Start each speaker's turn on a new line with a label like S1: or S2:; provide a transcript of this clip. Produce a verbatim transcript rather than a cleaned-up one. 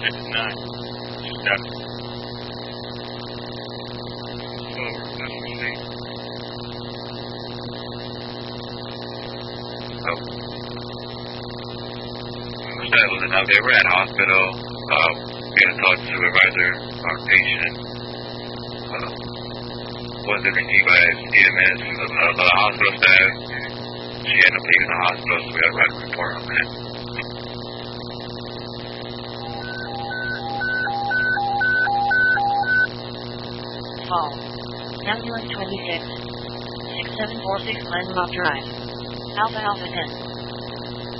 S1: nine. Seven. Four. Let's see. Oh. Seven. Now they were at hospital. Uh, we had to talk to supervisor, our patient. Uh, wasn't received by E M S, uh, the hospital staff. She ended up leaving the hospital, so we had to write a report on that.
S2: Call. Ambulance twenty-six. six seven four six Glen Rock Drive. Alpha Alpha ten.